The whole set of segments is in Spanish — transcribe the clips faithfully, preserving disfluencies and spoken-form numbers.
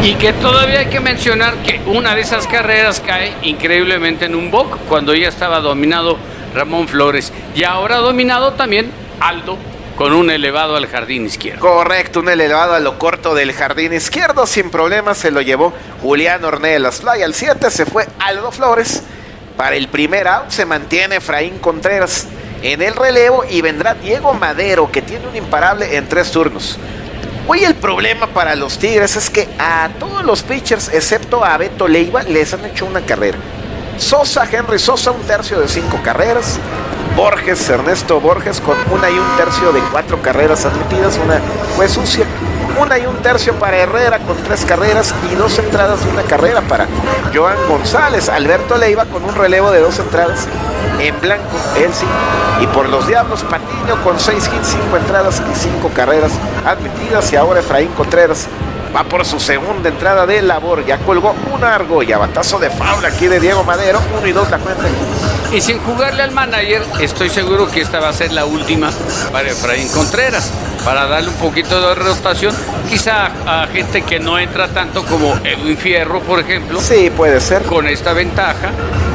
Y que todavía hay que mencionar que una de esas carreras cae increíblemente en un boc cuando ya estaba dominado Ramón Flores. Y ahora dominado también Aldo con un elevado al jardín izquierdo. Correcto, un elevado a lo corto del jardín izquierdo. Sin problema se lo llevó Julián Ornelas. Fly al siete, se fue Aldo Flores. Para el primer out se mantiene Efraín Contreras en el relevo y vendrá Diego Madero, que tiene un imparable en tres turnos. Hoy el problema para los Tigres es que a todos los pitchers, excepto a Beto Leiva, les han hecho una carrera. Sosa, Henry Sosa, un tercio de cinco carreras. Borges, Ernesto Borges, con una y un tercio de cuatro carreras admitidas. Una fue sucia. Una y un tercio para Herrera con tres carreras y dos entradas de una carrera para Joan González. Alberto Leiva con un relevo de dos entradas en blanco, él sí. Y por los Diablos, Patiño con seis hits, cinco entradas y cinco carreras admitidas. Y ahora Efraín Contreras va por su segunda entrada de labor. Ya colgó un argolla, batazo de faula aquí de Diego Madero. Uno y dos la cuenta. Y sin jugarle al manager, estoy seguro que esta va a ser la última para Efraín Contreras, para darle un poquito de rotación, quizá a gente que no entra tanto como Edwin Fierro, por ejemplo. Sí, puede ser. Con esta ventaja.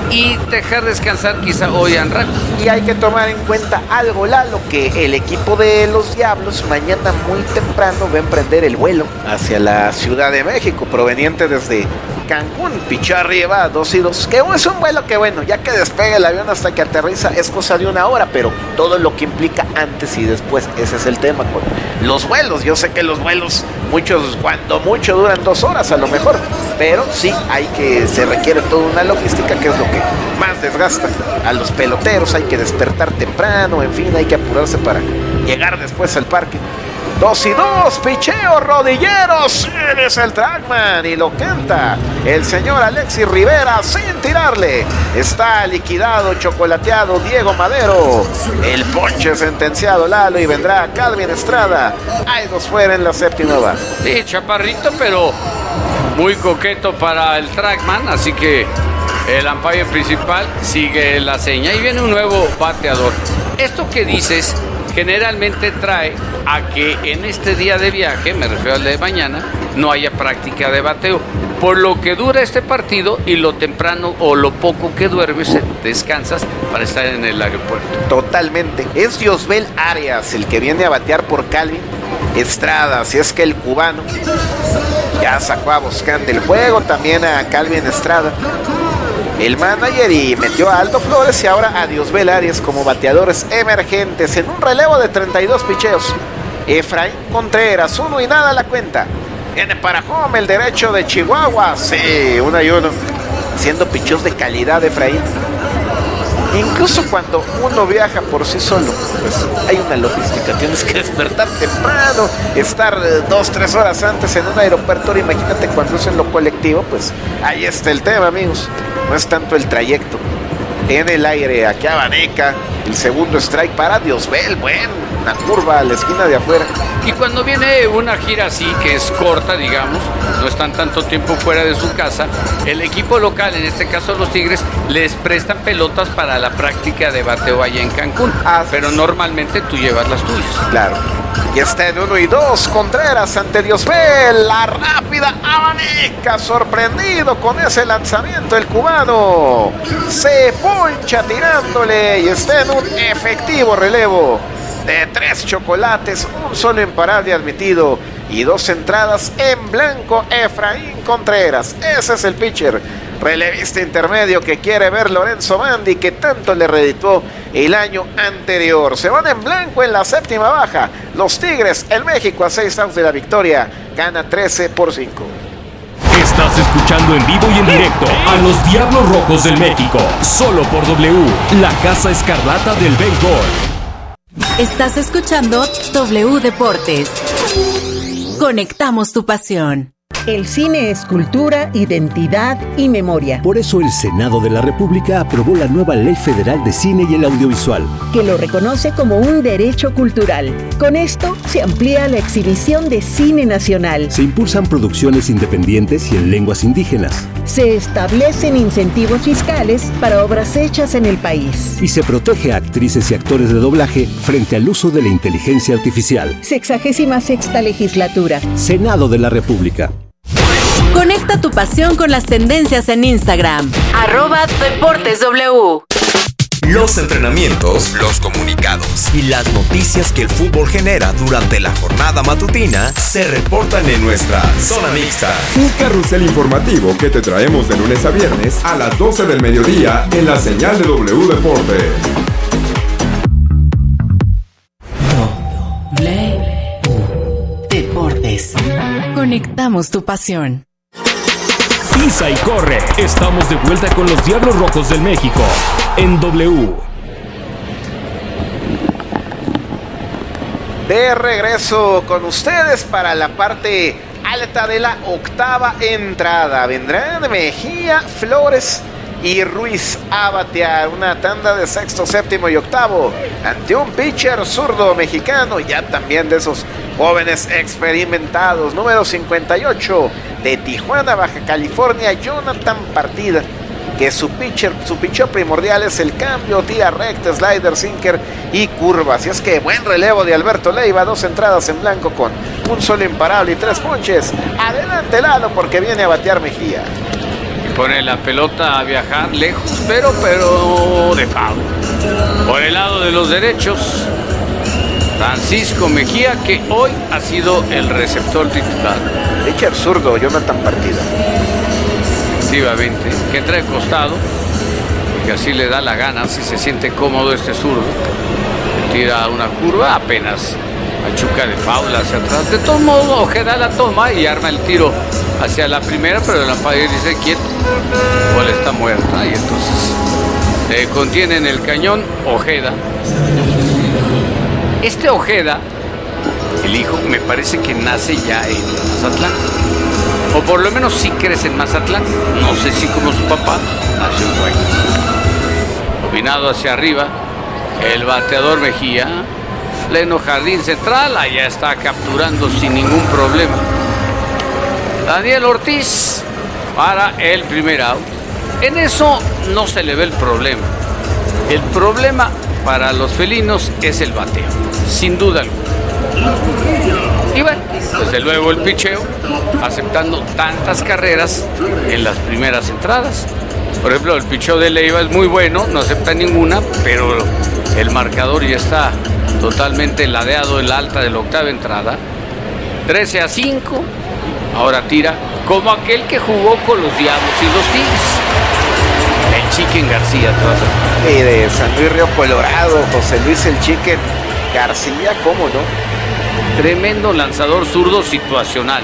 Y dejar descansar quizá hoy a Andrade. Y hay que tomar en cuenta algo, Lalo, que el equipo de los Diablos mañana muy temprano va a emprender el vuelo hacia la Ciudad de México, proveniente desde Cancún. Pichó arriba, dos y dos, que es un vuelo que bueno, ya que despegue el avión hasta que aterriza es cosa de una hora, pero todo lo que implica antes y después, ese es el tema con los vuelos. Yo sé que los vuelos, muchos, cuando mucho duran dos horas a lo mejor, pero sí hay que, se requiere toda una logística, que es lo que más desgasta a los peloteros. Hay que despertar temprano, en fin, hay que apurarse para llegar después al parque. Dos y dos, picheo, rodilleros, eres el trackman y lo canta el señor Alexis Rivera sin tirarle. Está liquidado, chocolateado Diego Madero. El ponche sentenciado, Lalo, y vendrá Calvin Estrada. Hay dos fuera en la séptima baja. Sí, chaparrito, pero muy coqueto para el trackman, así que el umpire principal sigue la seña y viene un nuevo bateador. Esto que dices generalmente trae a que en este día de viaje, me refiero al de mañana, no haya práctica de bateo. Por lo que dura este partido y lo temprano o lo poco que duermes, descansas para estar en el aeropuerto. Totalmente. Es Diosbel Arias el que viene a batear por Calvin Estrada. Si es que el cubano ya sacó a Boscán del juego, también a Calvin Estrada, el manager, y metió a Aldo Flores y ahora a Diosbel Arias como bateadores emergentes en un relevo de treinta y dos picheos. Efraín Contreras, uno y nada la cuenta. Viene para home el derecho de Chihuahua. Sí, uno y uno. Haciendo picheos de calidad, Efraín. Incluso cuando uno viaja por sí solo, pues hay una logística. Tienes que despertar temprano, estar dos, tres horas antes en un aeropuerto. Ahora imagínate cuando es en lo colectivo, pues ahí está el tema, amigos. No es tanto el trayecto. En el aire, aquí abanica el segundo strike para Diosbel. Bueno, una curva a la esquina de afuera. Y cuando viene una gira así, que es corta, digamos, no están tanto tiempo fuera de su casa, el equipo local, en este caso los Tigres, les prestan pelotas para la práctica de bateo allá en Cancún. Ah, pero normalmente tú llevas las tuyas. Claro. Y está en uno y dos, Contreras ante Diosbel. La rápida abanica, sorprendido con ese lanzamiento el cubano. Se poncha tirándole y está en un efectivo relevo de tres chocolates, un solo imparable admitido y dos entradas en blanco. Efraín Contreras, ese es el pitcher relevista intermedio que quiere ver Lorenzo Bandi, que tanto le redituó el año anterior. Se van en blanco en la séptima baja. Los Tigres, el México, a seis outs de la victoria, gana trece por cinco. Estás escuchando en vivo y en directo a los Diablos Rojos del México, solo por W, la Casa Escarlata del béisbol. Estás escuchando W Deportes. Conectamos tu pasión. El cine es cultura, identidad y memoria. Por eso el Senado de la República aprobó la nueva Ley Federal de Cine y el Audiovisual, que lo reconoce como un derecho cultural. Con esto se amplía la exhibición de cine nacional. Se impulsan producciones independientes y en lenguas indígenas. Se establecen incentivos fiscales para obras hechas en el país. Y se protege a actrices y actores de doblaje frente al uso de la inteligencia artificial. Sexagésima sexta legislatura. Senado de la República. Conecta tu pasión con las tendencias en Instagram. Arroba Deportes W. Los entrenamientos, los comunicados y las noticias que el fútbol genera durante la jornada matutina se reportan en nuestra Zona Mixta. Un carrusel informativo que te traemos de lunes a viernes a las doce del mediodía en la señal de W Deportes. W Deportes. Conectamos tu pasión. Pisa y corre. Estamos de vuelta con los Diablos Rojos del México en W. De regreso con ustedes para la parte alta de la octava entrada. Vendrán Mejía, Flores y Ruiz a batear una tanda de sexto, séptimo y octavo ante un pitcher zurdo mexicano, ya también de esos jóvenes experimentados. Número cincuenta y ocho de Tijuana, Baja California, Jonathan Partida, que su pitcher, su pitcher primordial es el cambio, tira recta, slider, sinker y curva. Así es que buen relevo de Alberto Leiva, dos entradas en blanco con un solo imparable y tres ponches. Adelante Lalo, porque viene a batear Mejía. Y pone la pelota a viajar lejos, pero, pero de foul. Por el lado de los derechos, Francisco Mejía, que hoy ha sido el receptor titular. Pitcher zurdo, Jonathan Partida. Efectivamente, que entra de costado, que así le da la gana, si se siente cómodo este zurdo. Tira una curva, apenas machuca de foul hacia atrás. De todos modos, Ojeda la toma y arma el tiro hacia la primera, pero el umpire dice quieto, bola está muerta, y entonces le contiene en el cañón Ojeda. Este Ojeda, el hijo, me parece que nace ya en Mazatlán, o por lo menos sí crece en Mazatlán, no sé si como su papá, nació en Guaymas. Opinado hacia arriba, el bateador Mejía, pleno jardín central, allá está capturando sin ningún problema. Daniel Ortiz para el primer out. En eso no se le ve el problema. El problema para los felinos es el bateo, sin duda alguna. Y bueno, desde luego el picheo, aceptando tantas carreras en las primeras entradas. Por ejemplo, el picheo de Leiva es muy bueno, no acepta ninguna, pero el marcador ya está totalmente ladeado en la alta de la octava entrada. trece a cinco, ahora tira como aquel que jugó con los Diablos y los Tigres. El Chicken García. Y de San Luis Río Colorado, José Luis el Chicken García, ¿cómo no? Tremendo lanzador zurdo situacional.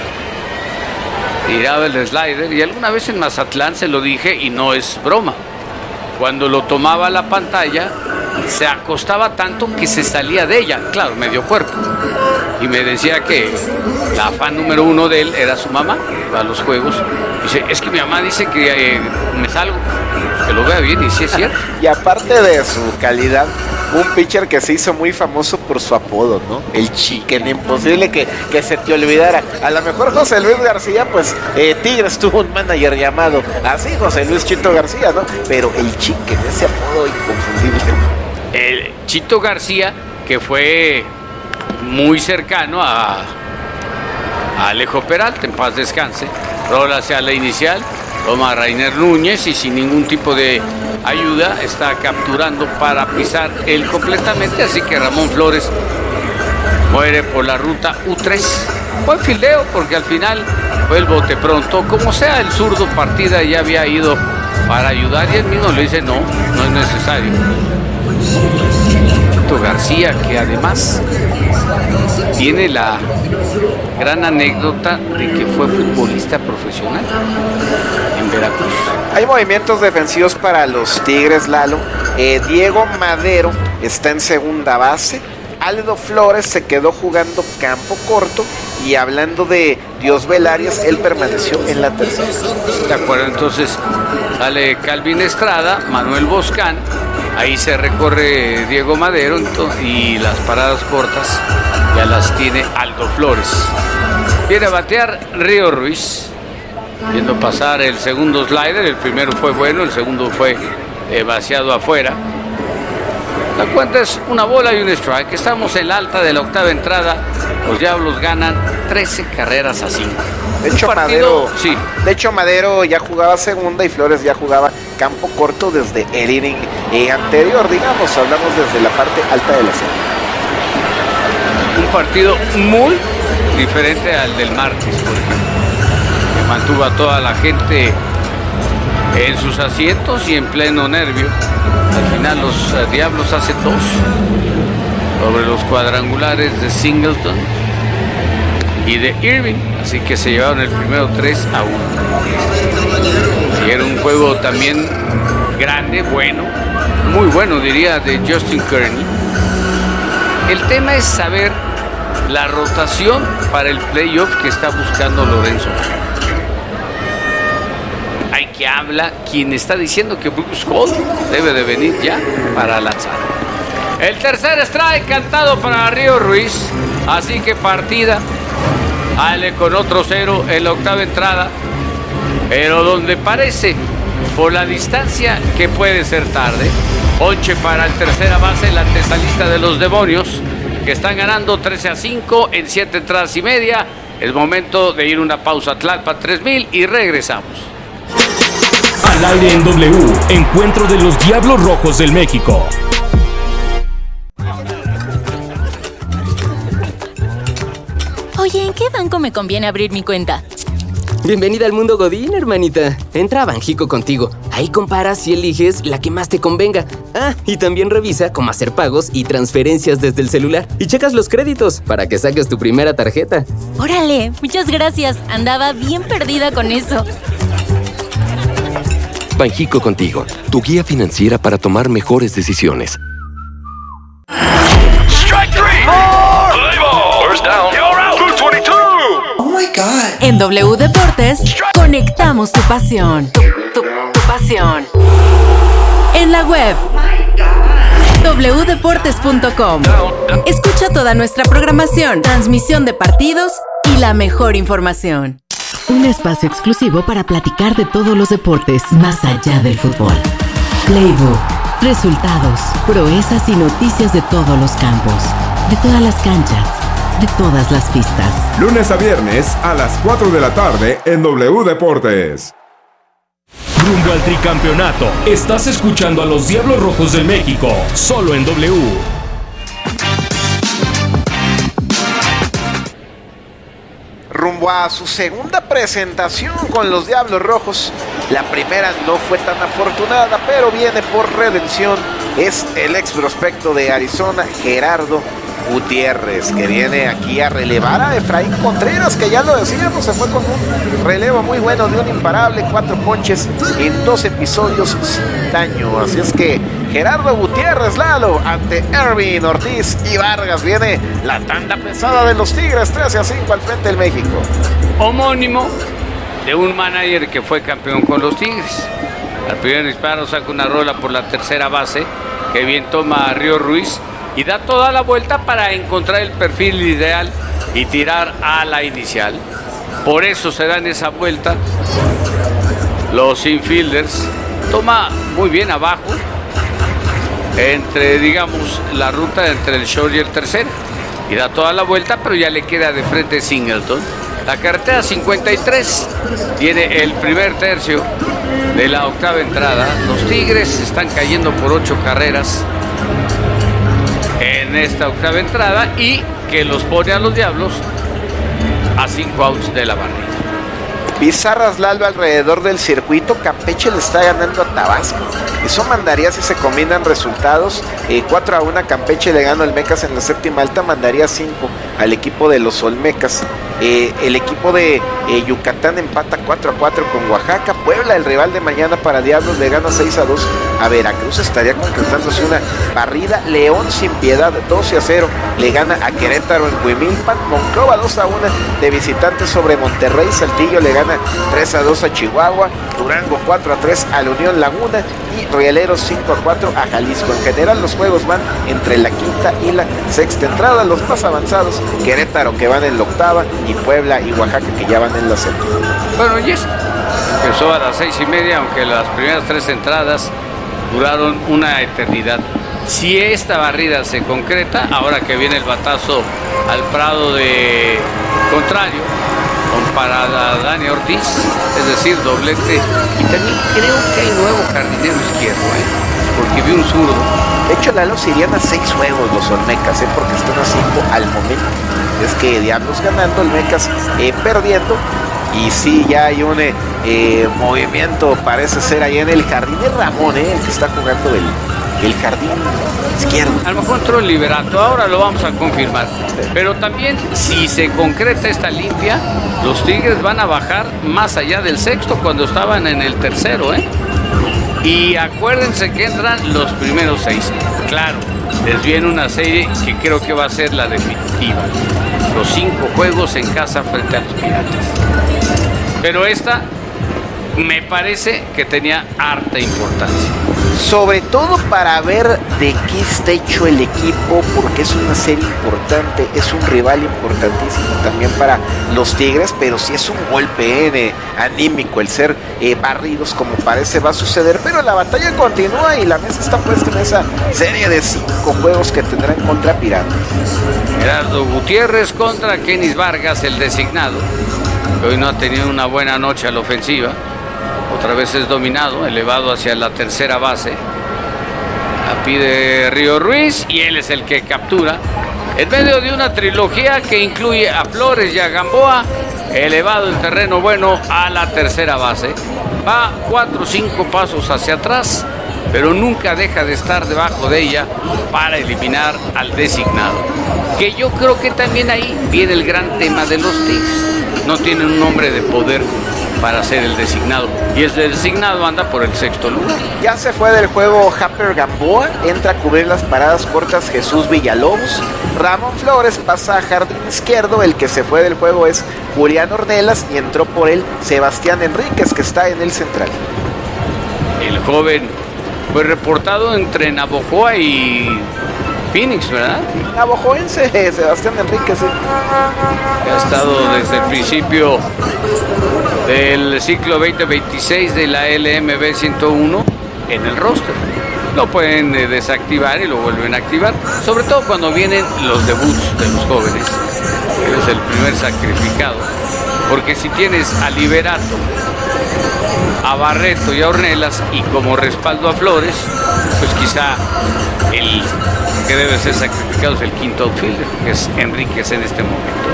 Tiraba el slider y alguna vez en Mazatlán se lo dije y no es broma. Cuando lo tomaba a la pantalla, se acostaba tanto que se salía de ella, claro, medio cuerpo. Y me decía que la fan número uno de él era su mamá, a los juegos. Dice, es que mi mamá dice que eh, me salgo, que lo vea bien, y sí es cierto. Y aparte de su calidad, un pitcher que se hizo muy famoso por su apodo, ¿no? El Chicken, imposible que, que se te olvidara. A lo mejor José Luis García, pues eh, Tigres tuvo un manager llamado así, José Luis Chito García, ¿no? Pero el Chicken, ese apodo inconfundible. El Chito García, que fue muy cercano a, a Alejo Peralta, en paz descanse, rola hacia la inicial, toma a Rainer Núñez y sin ningún tipo de ayuda está capturando para pisar él completamente, así que Ramón Flores muere por la ruta U tres. Buen fildeo porque al final fue el bote pronto, como sea el zurdo Partida ya había ido para ayudar y él mismo le dice no, no es necesario. García, que además tiene la gran anécdota de que fue futbolista profesional en Veracruz. Hay movimientos defensivos para los Tigres, Lalo. Eh, Diego Madero está en segunda base. Aldo Flores se quedó jugando campo corto. Y hablando de Diosbel Arias, él permaneció en la tercera. De acuerdo, entonces sale Calvin Estrada, Manuel Boscán. Ahí se recorre Diego Madero y las paradas cortas ya las tiene Aldo Flores. Viene a batear Río Ruiz, viendo pasar el segundo slider. El primero fue bueno, el segundo fue eh, vaciado afuera. La cuenta es una bola y un strike. Estamos en la alta de la octava entrada. Los Diablos ganan trece carreras a cinco. De hecho, partido, Madero, sí. de hecho, Madero ya jugaba segunda y Flores ya jugaba campo corto desde el inning eh, anterior, digamos, hablamos desde la parte alta de la serie. Un partido muy diferente al del martes, por ejemplo, que mantuvo a toda la gente en sus asientos y en pleno nervio. Al final los uh, Diablos hacen dos sobre los cuadrangulares de Singleton y de Irving, así que se llevaron el primero tres a uno. Y era un juego también grande, bueno, muy bueno diría, de Justin Kearney. El tema es saber la rotación para el playoff que está buscando Lorenzo. Hay que habla quien está diciendo que Bruce Hall debe de venir ya para lanzar. El tercer strike cantado para Río Ruiz, así que partida. Ale con otro cero en la octava entrada, pero donde parece por la distancia que puede ser tarde. Ponche para el tercera base, la antesalista de los Demonios, que están ganando trece a cinco en siete entradas y media. Es momento de ir a una pausa. Tlalpan tres mil y regresamos. Al aire en W, encuentro de los Diablos Rojos del México. Oye, ¿en qué banco me conviene abrir mi cuenta? Bienvenida al mundo Godín, hermanita. Entra a Banjico contigo. Ahí comparas y eliges la que más te convenga. Ah, y también revisa cómo hacer pagos y transferencias desde el celular. Y checas los créditos para que saques tu primera tarjeta. Órale, muchas gracias. Andaba bien perdida con eso. Banjico contigo, tu guía financiera para tomar mejores decisiones. Strike three. First down. You're out. two twenty-two. Oh my God. En W Deportes, conectamos tu pasión. Tu, tu, tu pasión. En la web. doble u deportes punto com. Escucha toda nuestra programación, transmisión de partidos y la mejor información. Un espacio exclusivo para platicar de todos los deportes más allá del fútbol. Playbook, resultados, proezas y noticias de todos los campos, de todas las canchas, de todas las pistas. Lunes a viernes a las cuatro de la tarde en W Deportes. Rumbo al tricampeonato. Estás escuchando a los Diablos Rojos del México, solo en W. Rumbo a su segunda presentación con los Diablos Rojos. La primera no fue tan afortunada, pero viene por redención. Es el ex prospecto de Arizona, Gerardo Gutiérrez, que viene aquí a relevar a Efraín Contreras, que ya lo decíamos, se fue con un relevo muy bueno de un imparable, cuatro ponches en dos episodios sin daño. Así es que Gerardo Gutiérrez, Lalo, ante Ervin Ortiz y Vargas. Viene la tanda pesada de los Tigres, trece a cinco al frente del México. Homónimo de un manager que fue campeón con los Tigres. Al primer disparo saca una rola por la tercera base, que bien toma a Río Ruiz y da toda la vuelta para encontrar el perfil ideal y tirar a la inicial. Por eso se dan esa vuelta. Los infielders toma muy bien abajo, entre, digamos, la ruta entre el short y el tercero, y da toda la vuelta, pero ya le queda de frente Singleton. La carretera cincuenta y tres tiene el primer tercio de la octava entrada. Los Tigres están cayendo por ocho carreras en esta octava entrada, y que los pone a los Diablos a cinco outs de la barrida. Pizarras, Lalo, alrededor del circuito. Campeche le está ganando a Tabasco. Eso mandaría, si se combinan resultados, eh, cuatro a uno a Campeche le gana Olmecas en la séptima alta, mandaría cinco al equipo de los Olmecas. Eh, el equipo de eh, Yucatán empata cuatro a cuatro con Oaxaca. Puebla, el rival de mañana para Diablos, le gana seis a dos a Veracruz. Estaría concretándose una barrida. León, sin piedad, doce a cero le gana a Querétaro en Huimilpan. Monclova dos a uno de visitantes sobre Monterrey. Saltillo le gana tres a dos a Chihuahua. Durango cuatro a tres a la Unión Laguna, y Rieleros cinco a cuatro a Jalisco. En general los juegos van entre la quinta y la sexta entrada. Los más avanzados, Querétaro, que van en la octava, y Puebla y Oaxaca, que ya van en la séptima. Bueno, y esto empezó a las seis y media, aunque las primeras tres entradas duraron una eternidad. Si esta barrida se concreta, ahora que viene el batazo al prado de contrario, con para Dani Ortiz, es decir, doblete. Y también creo que hay nuevo jardinero izquierdo, ¿eh? Porque vi un zurdo. De hecho, Lalo, se irían a seis juegos los Olmecas, ¿eh? Porque están a cinco al momento. Es que Diablos ganando, Olmecas eh, perdiendo. Y sí, ya hay un eh, eh, movimiento, parece ser ahí en el jardín de Ramón, ¿eh? El que está jugando el... el jardín izquierdo. A lo mejor entró el Liberato, ahora lo vamos a confirmar. Pero también, si se concreta esta limpia, los Tigres van a bajar más allá del sexto cuando estaban en el tercero, ¿eh? Y acuérdense que entran los primeros seis. Claro, les viene una serie que creo que va a ser la definitiva. Los cinco juegos en casa frente a los Piratas. Pero esta me parece que tenía harta importancia. Sobre todo para ver de qué está hecho el equipo, porque es una serie importante, es un rival importantísimo también para los Tigres, pero sí es un golpe eh, anímico el ser eh, barridos como parece va a suceder, pero la batalla continúa y la mesa está puesta en esa serie de cinco juegos que tendrán contra Piratas. Gerardo Gutiérrez contra Kenis Vargas, el designado, que hoy no ha tenido una buena noche a la ofensiva. Otra vez es dominado, elevado hacia la tercera base. La pide Río Ruiz y él es el que captura. En medio de una trilogía que incluye a Flores y a Gamboa, elevado el terreno bueno a la tercera base. Va cuatro o cinco pasos hacia atrás, pero nunca deja de estar debajo de ella para eliminar al designado. Que yo creo que también ahí viene el gran tema de los Tigres. No tienen un hombre de poder para ser el designado, y el designado anda por el sexto lugar. Ya se fue del juego Happer Gamboa, entra a cubrir las paradas cortas Jesús Villalobos. Ramón Flores pasa a jardín izquierdo, el que se fue del juego es Julián Ornelas y entró por él Sebastián Enríquez, que está en el central. El joven fue reportado entre Navojoa y Phoenix, ¿verdad? Navojoense, Sebastián Enríquez. ¿Sí? Ha estado desde el principio del ciclo veinte veintiséis de la L M B ciento uno en el roster. Lo pueden eh, desactivar y lo vuelven a activar, sobre todo cuando vienen los debuts de los jóvenes. Él es el primer sacrificado, porque si tienes a Liberato, a Barreto y a Ornelas y como respaldo a Flores, pues quizá el que debe ser sacrificado es el quinto outfielder, que es Enríquez en este momento.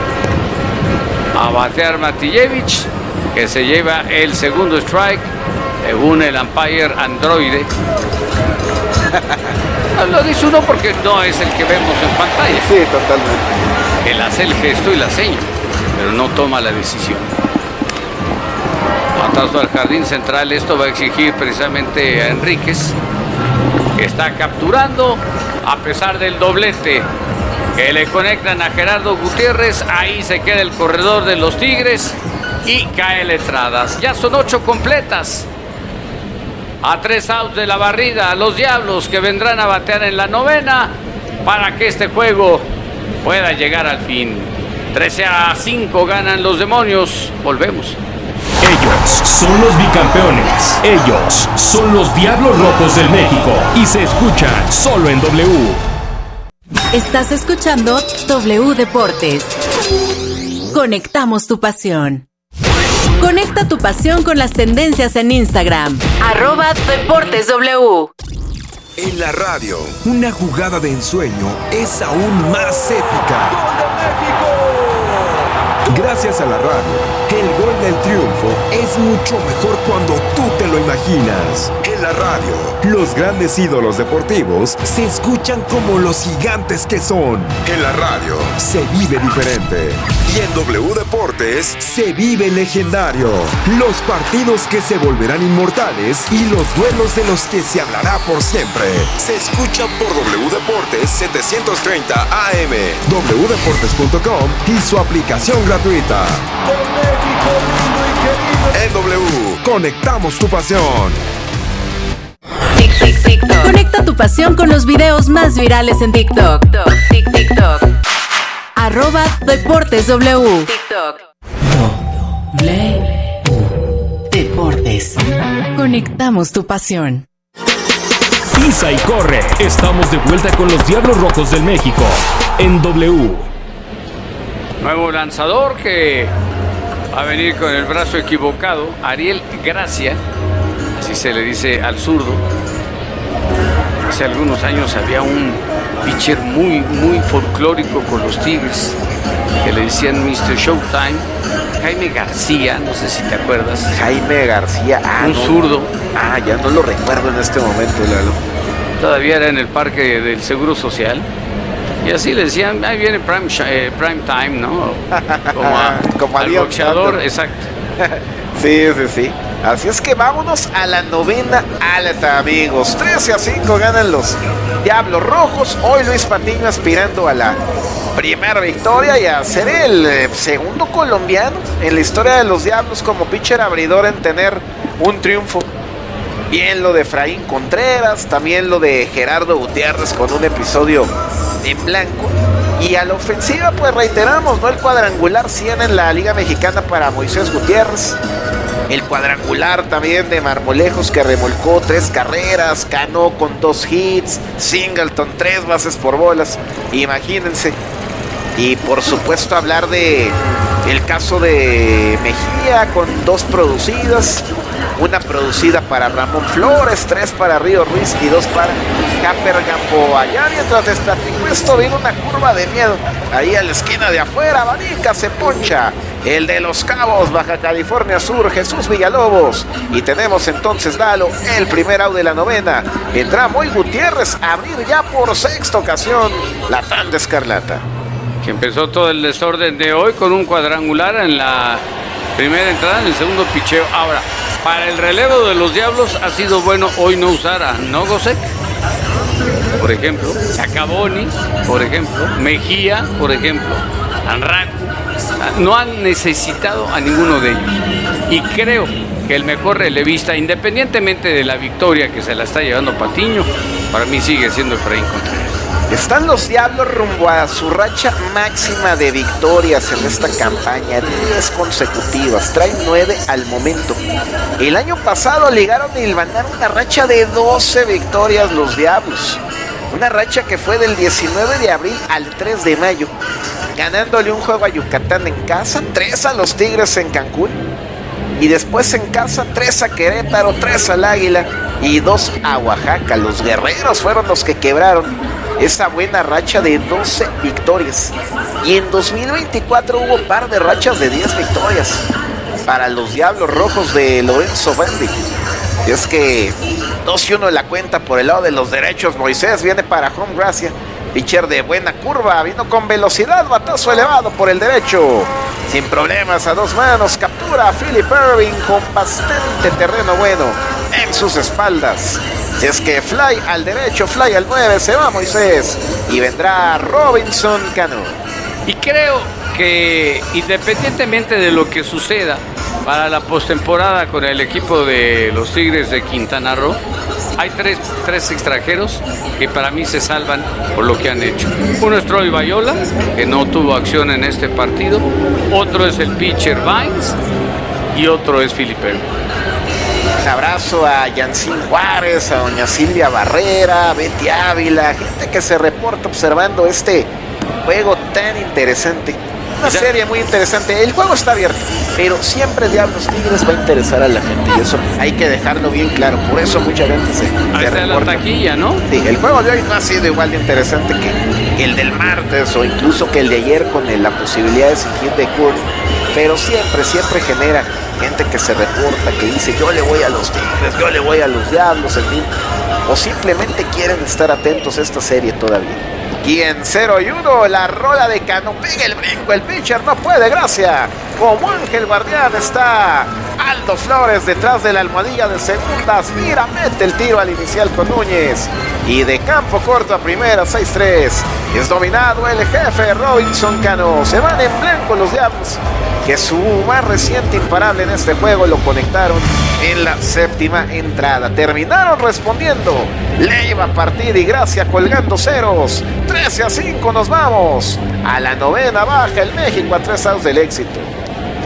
A batear Matijevich, que se lleva el segundo strike, según el umpire androide. Lo dice uno porque no es el que vemos en pantalla. Sí, totalmente. Él hace el gesto y la seña, pero no toma la decisión. Batazo al jardín central, esto va a exigir precisamente a Enríquez, que está capturando a pesar del doblete que le conectan a Gerardo Gutiérrez. Ahí se queda el corredor de los Tigres y cae letradas. Ya son ocho completas. A tres outs de la barrida, los Diablos, que vendrán a batear en la novena para que este juego pueda llegar al fin. trece a cinco ganan los Demonios. Volvemos. Ellos son los bicampeones. Ellos son los Diablos Rojos del México. Y se escuchan solo en W. Estás escuchando W Deportes. Conectamos tu pasión. Conecta tu pasión con las tendencias en Instagram. Arroba Deportes W. En la radio, una jugada de ensueño es aún más épica. Gracias a la radio, el gol del triunfo es mucho mejor cuando tú te lo imaginas. En la radio, los grandes ídolos deportivos se escuchan como los gigantes que son. En la radio, se vive diferente. Y en W Deportes, se vive legendario. Los partidos que se volverán inmortales y los duelos de los que se hablará por siempre. Se escucha por W Deportes setecientos treinta A M, w deportes punto com y su aplicación gratuita. En W, conectamos tu pasión. Conecta tu pasión con los videos más virales en TikTok. TikTok. Arroba Deportes W. TikTok. W Deportes. Conectamos tu pasión. pisa y corre. Estamos de vuelta con los Diablos Rojos del México en W. Nuevo lanzador que va a venir con el brazo equivocado, Ariel Gracia, así se le dice al zurdo. Hace algunos años había un pitcher muy, muy folclórico con los Tigres, que le decían mister Showtime, Jaime García, no sé si te acuerdas. Jaime García, ah, un no. zurdo. Ah, ya no lo recuerdo en este momento, Lalo. Todavía era en el parque del Seguro Social. Y así le decían, ahí viene Prime, eh, prime Time, ¿no? Como, a, Como al boxeador, exacto. Sí, sí, sí. Así es que vámonos a la novena alta, amigos. trece a cinco ganan los Diablos Rojos. Hoy Luis Patiño aspirando a la primera victoria y a ser el eh, segundo colombiano en la historia de los Diablos como pitcher abridor en tener un triunfo. Bien lo de Efraín Contreras, también lo de Gerardo Gutiérrez con un episodio en blanco. Y a la ofensiva, pues reiteramos, ¿no? El cuadrangular cien en la Liga Mexicana para Moisés Gutiérrez. El cuadrangular también de Marmolejos, que remolcó tres carreras, Cano con dos hits, Singleton tres bases por bolas. Imagínense. Y por supuesto hablar de el caso de Mejía con dos producidas. Una producida para Ramón Flores, tres para Río Ruiz y dos para Camper Gamboa. Allá mientras les platico esto, viene una curva de miedo. Ahí a la esquina de afuera, Banica se poncha. El de Los Cabos, Baja California Sur, Jesús Villalobos. Y tenemos entonces, Lalo, el primer out de la novena. Entra Moy Gutiérrez a abrir ya por sexta ocasión la tanda escarlata. Que empezó todo el desorden de hoy con un cuadrangular en la primera entrada, en el segundo picheo. Ahora, para el relevo de los Diablos ha sido bueno hoy no usar a Nogosek, por ejemplo, Sacabonis, por ejemplo, Mejía, por ejemplo, Anraco. No han necesitado a ninguno de ellos. Y creo que el mejor relevista, independientemente de la victoria que se la está llevando Patiño, para mí sigue siendo Efraín Contreras. Están los Diablos rumbo a su racha máxima de victorias en esta campaña, diez consecutivas, traen nueve al momento. El año pasado ligaron y hilvanaron una racha de doce victorias los Diablos, una racha que fue del diecinueve de abril al tres de mayo, ganándole un juego a Yucatán en casa, tres a los Tigres en Cancún, y después en casa tres a Querétaro, tres al Águila y dos a Oaxaca. Los Guerreros fueron los que quebraron esa buena racha de doce victorias. Y en dos mil veinticuatro hubo un par de rachas de diez victorias para los Diablos Rojos de Lorenzo Bendy. Y es que dos y uno en la cuenta por el lado de los derechos. Moisés viene para home Gracia, pitcher de buena curva, vino con velocidad, batazo elevado por el derecho, sin problemas a dos manos, captura a Philip Irving con bastante terreno bueno en sus espaldas. Si es que fly al derecho, fly al nueve, se va Moisés y vendrá Robinson Cano. Y creo que independientemente de lo que suceda para la postemporada con el equipo de los Tigres de Quintana Roo, hay tres, tres extranjeros que para mí se salvan por lo que han hecho. Uno es Troy Bayola, que no tuvo acción en este partido. Otro es el pitcher Vines y otro es Felipe. Un abrazo a Yancín Juárez, a doña Silvia Barrera, a Betty Ávila, gente que se reporta observando este juego tan interesante. Una serie muy interesante. El juego está abierto, pero siempre Diablos Tigres va a interesar a la gente y eso hay que dejarlo bien claro. Por eso mucha gente se, Ahí se está reporta. La taquilla, ¿no? Sí, el juego de hoy no ha sido igual de interesante que, que el del martes o incluso que el de ayer con el, la posibilidad de sin hit de Kurt. Pero siempre, siempre genera gente que se reporta, que dice yo le voy a los Tigres, yo le voy a los Diablos, en fin. O simplemente quieren estar atentos a esta serie todavía. Y en cero y uno, la rola de Cano, pega el brinco, el pitcher no puede, gracias. Como Ángel Guardián está Aldo Flores detrás de la almohadilla de segundas. Mira, mete el tiro al inicial con Núñez. Y de campo corto a primera, seis tres. Es dominado el jefe Robinson Cano. Se van en blanco los Diablos, que su más reciente imparable en este juego lo conectaron en la séptima entrada. Terminaron respondiendo Leiva, Partida y Gracia colgando ceros. trece a cinco nos vamos a la novena baja el México a tres outs del éxito.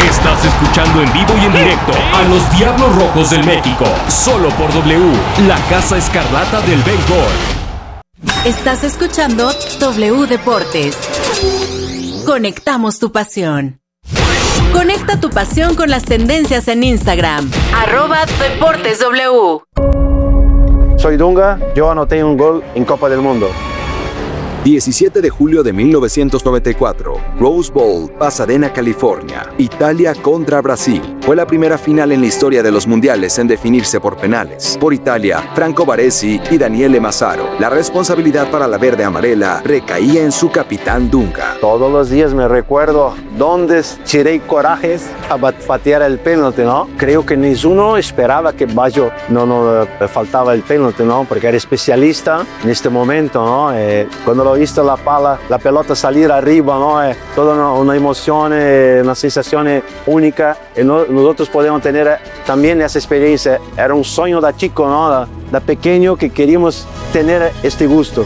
Estás escuchando en vivo y en directo a los Diablos Rojos del México, solo por W, la Casa Escarlata del béisbol. Estás escuchando W Deportes. Conectamos tu pasión. Conecta tu pasión con las tendencias en Instagram. Arroba Deportes W. Soy Dunga, yo anoté un gol en Copa del Mundo. diecisiete de julio de mil novecientos noventa y cuatro, Rose Bowl, Pasadena, California, Italia contra Brasil. Fue la primera final en la historia de los mundiales en definirse por penales. Por Italia, Franco Baresi y Daniele Massaro. La responsabilidad para la verde amarela recaía en su capitán Dunga. Todos los días me recuerdo dónde tiré corajes a patear el penalti, ¿no? Creo que ninguno esperaba que Baggio no nos faltaba el penalti, ¿no? Porque era especialista en este momento, ¿no? Eh, cuando lo visto la pala, la pelota salir arriba, ¿no? Es toda una, una emoción, una sensación única. Y no, nosotros podemos tener también esa experiencia. Era un sueño de chico, ¿no? De, de pequeño que queríamos tener este gusto.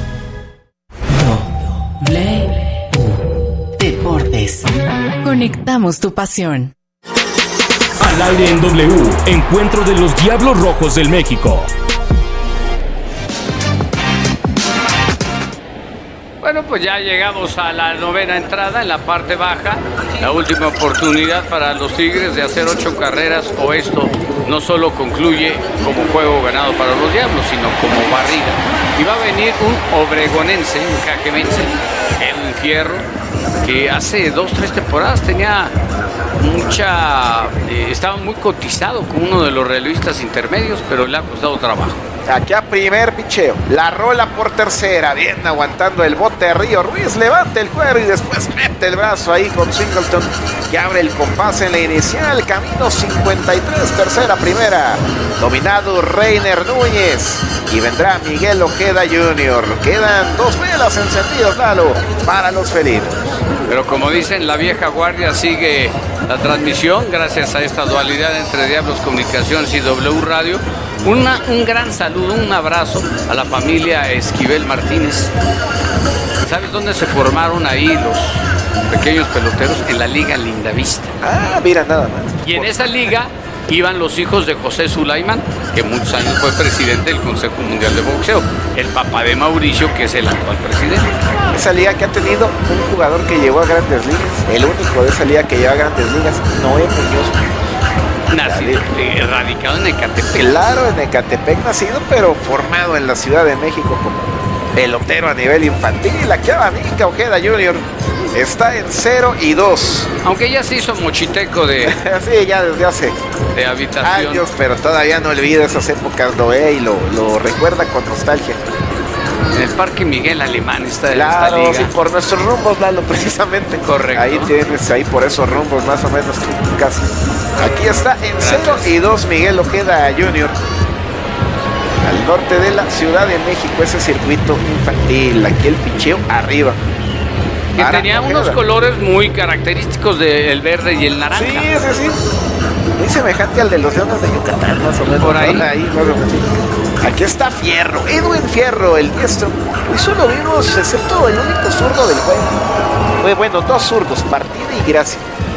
W Deportes. Conectamos tu pasión. Al aire en W, encuentro de los Diablos Rojos del México. Bueno, pues ya llegamos a la novena entrada en la parte baja. La última oportunidad para los Tigres de hacer ocho carreras, o esto no solo concluye como juego ganado para los Diablos, sino como barrida. Y va a venir un obregonense, un cajemense, Edwin Fierro, que hace dos, tres temporadas tenía mucha... Eh, estaba muy cotizado como uno de los realistas intermedios, pero le ha costado trabajo. Aquí a primer picheo, la rola por tercera, bien aguantando el bote de Río Ruiz, levanta el cuero y después mete el brazo ahí con Singleton, que abre el compás en la inicial, camino cincuenta y tres, tercera, primera, dominado Reiner Núñez, y vendrá Miguel Ojeda junior Quedan dos velas encendidas, Lalo, para los felinos. Pero como dicen, la vieja guardia sigue la transmisión gracias a esta dualidad entre Diablos Comunicaciones y W Radio. Una, un gran saludo, un abrazo a la familia Esquivel Martínez. ¿Sabes dónde se formaron ahí los pequeños peloteros? En la Liga Lindavista. Ah, mira, nada más. Y en esa liga iban los hijos de José Sulaiman, que muchos años fue presidente del Consejo Mundial de Boxeo, el papá de Mauricio, que es el actual presidente. Esa liga que ha tenido un jugador que llegó a Grandes Ligas, el único de esa liga que llegó a Grandes Ligas, Noé Muñoz. Nacido, eh, radicado en Ecatepec. Claro, en Ecatepec nacido, pero formado en la Ciudad de México como pelotero a nivel infantil. Y la que abanica Ojeda junior está en cero y dos. Aunque ya se hizo mochiteco de... sí, ya desde hace de habitación. años, pero todavía no olvida esas épocas, lo ve y lo, lo recuerda con nostalgia. En el Parque Miguel Alemán está claro, esta liga. Sí, por nuestros rumbos, Lalo, precisamente. Correcto. Ahí tienes, ahí por esos rumbos, más o menos tu casa. Aquí está en cero y dos Miguel Ojeda junior Al norte de la Ciudad de México, ese circuito infantil, aquí el picheo arriba. Que para tenía Ojeda. Unos colores muy característicos del verde y el naranja. Sí, sí, sí. Muy semejante al de los Leones de Yucatán, más o menos. Por ahí. ahí más o menos. Aquí está Fierro, Edwin Fierro, el diestro. Hoy solo vimos, excepto el único zurdo del juego. Fue bueno, dos zurdos, Partida y Gracia.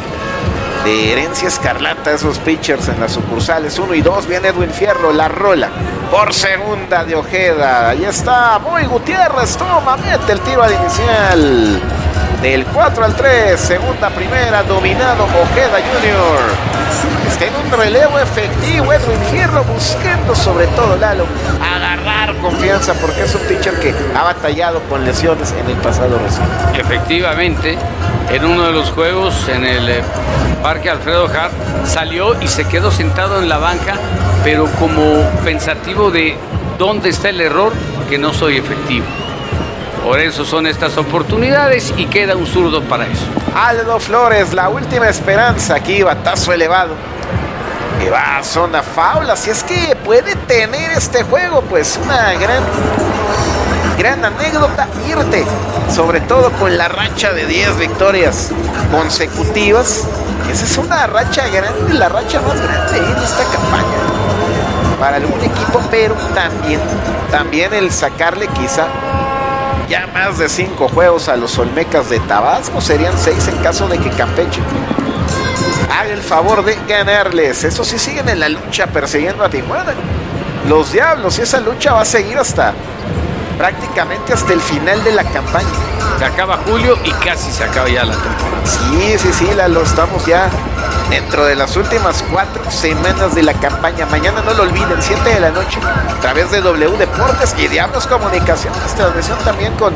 De herencia escarlata esos pitchers en las sucursales. Uno y dos, viene Edwin Fierro, la rola. Por segunda de Ojeda. Ahí está, Moy Gutiérrez, toma, mete el tiro al inicial. Del cuatro al tres, segunda, primera, dominado Ojeda junior Está en un relevo efectivo Edwin Fierro, buscando sobre todo, Lalo, agarrar confianza, porque es un pitcher que ha batallado con lesiones en el pasado reciente. Efectivamente, en uno de los juegos en el eh, Parque Alfredo Hart salió y se quedó sentado en la banca, pero como pensativo de dónde está el error, que no soy efectivo. Por eso son estas oportunidades y queda un zurdo para eso. Aldo Flores, la última esperanza. Aquí batazo elevado. Que va a zona foul. Así es que puede tener este juego pues una gran, gran anécdota. Irte, sobre todo con la racha de diez victorias consecutivas. Esa es una racha grande, la racha más grande en esta campaña para algún equipo, pero también, también el sacarle quizá ya más de cinco juegos a los Olmecas de Tabasco, serían seis en caso de que Campeche haga el favor de ganarles. Eso sí, siguen en la lucha persiguiendo a Tijuana. Los Diablos, y esa lucha va a seguir hasta prácticamente hasta el final de la campaña. Se acaba julio y casi se acaba ya la temporada. Sí, sí, sí, Lalo, estamos ya dentro de las últimas cuatro semanas de la campaña. Mañana no lo olviden, siete de la noche, a través de W Deportes y Diablos Comunicaciones, transmisión también con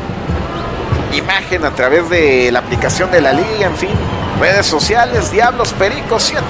imagen a través de la aplicación de la liga, en fin, redes sociales, Diablos Pericos, siete